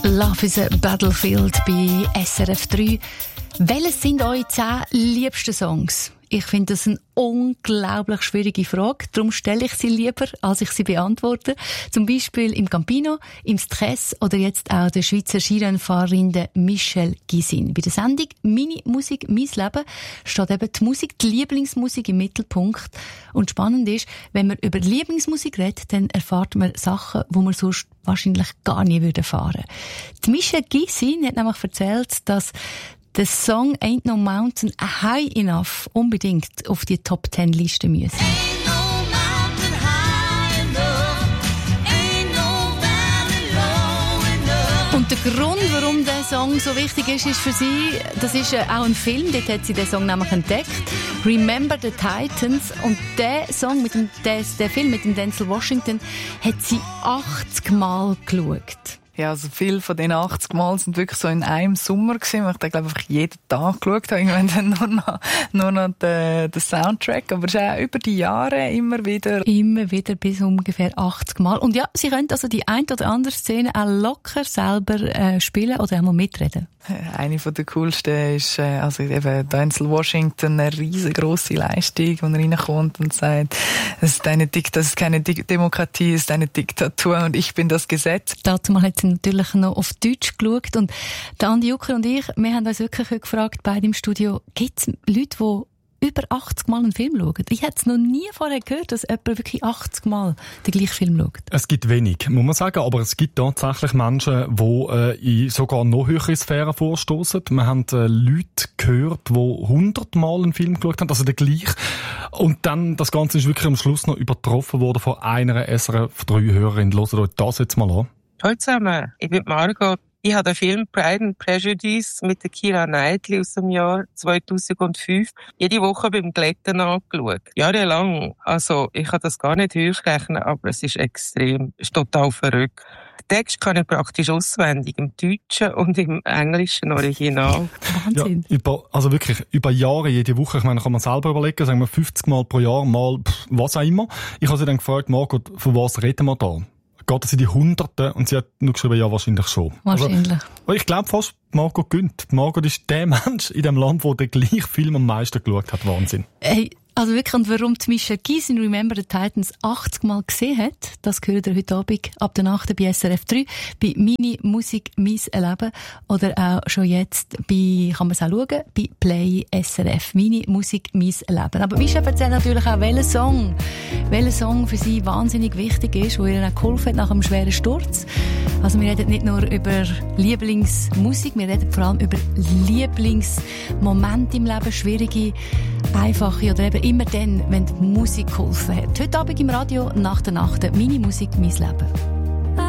Love is a Battlefield bei SRF 3. Welches sind eure 10 liebsten Songs? Ich finde das eine unglaublich schwierige Frage. Darum stelle ich sie lieber, als ich sie beantworte. Zum Beispiel im Campino, im Stress oder jetzt auch der Schweizer Skirennfahrerin Michelle Gysin. Bei der Sendung «Meine Musik, mein Leben» steht eben die Musik, die Lieblingsmusik im Mittelpunkt. Und spannend ist, wenn man über Lieblingsmusik redet, dann erfahrt man Sachen, die man sonst wahrscheinlich gar nie erfahren würde. Die Michelle Gysin hat nämlich erzählt, dass der Song «Ain't No Mountain High Enough» unbedingt auf die Top-10-Liste müssen. Und der Grund, warum der Song so wichtig ist, ist für sie, das ist auch ein Film, dort hat sie den Song nämlich entdeckt, «Remember the Titans», und der Song der Film mit dem Denzel Washington hat sie 80 Mal geschaut. Ja, also viele von den 80 Mal sind wirklich so in einem Sommer gewesen, weil ich da, glaube ich, jeden Tag geschaut habe. Irgendwann dann nur noch den Soundtrack. Aber es ist auch über die Jahre immer wieder bis ungefähr 80 Mal. Und ja, sie können also die ein oder andere Szene auch locker selber spielen oder einmal mitreden. Eine von der coolsten ist, also eben Denzel Washington, eine riesengroße Leistung, wo er reinkommt und sagt, das ist keine Demokratie, es ist eine Diktatur und ich bin das Gesetz. Dazu mal hat sie natürlich noch auf Deutsch geschaut und der Andi Jucker und ich, wir haben uns wirklich gefragt, beide im Studio, gibt es Leute, die über 80 Mal einen Film schauen? Ich hätte es noch nie vorher gehört, dass jemand wirklich 80 Mal den gleichen Film schaut. Es gibt wenig, muss man sagen, aber es gibt tatsächlich Menschen, die in sogar noch höhere Sphären vorstoßen. Wir haben Leute gehört, die 100 Mal einen Film geschaut haben, also den gleichen. Und dann, das Ganze ist wirklich am Schluss noch übertroffen worden von einer SRF 3-Hörerin. Hört euch das jetzt mal an. Hallo zusammen, ich bin Margot. Ich habe den Film Pride and Prejudice mit der Keira Knightley aus dem Jahr 2005 jede Woche beim Glätten angeschaut. Jahrelang. Also, ich kann das gar nicht hochrechnen, aber es ist extrem. Es ist total verrückt. Den Text kann ich praktisch auswendig, im Deutschen und im englischen Original. Wahnsinn. Ja, also wirklich, über Jahre, jede Woche. Ich meine, kann man selber überlegen, sagen wir 50 Mal pro Jahr, mal was auch immer. Ich habe sie dann gefragt, Margot, von was reden wir da? Geht es in die Hunderten? Und sie hat nur geschrieben, ja, wahrscheinlich schon. Wahrscheinlich. Also, ich glaube fast, Margot gönnt. Margot ist der Mensch in dem Land, der den gleichen Film am meisten geschaut hat. Wahnsinn. Hey, also wirklich, und warum die Michelle Gysin «Remember the Titans» 80 Mal gesehen hat, das hört ihr heute Abend ab der Nacht bei SRF 3, bei «Meine Musik, mein Leben» oder auch schon jetzt bei, kann man es auch schauen, bei «Play SRF». «Meine Musik, mein Leben». Aber Michelle erzählt natürlich auch, welcher Song für sie wahnsinnig wichtig ist, wo ihr auch geholfen hat nach einem schweren Sturz. Also wir reden nicht nur über Lieblingsmusik, wir reden vor allem über Lieblingsmomente im Leben, schwierige, einfache oder eben immer dann, wenn die Musik geholfen hat. Heute Abend im Radio nach der Nacht «Meine Musik, mein Leben».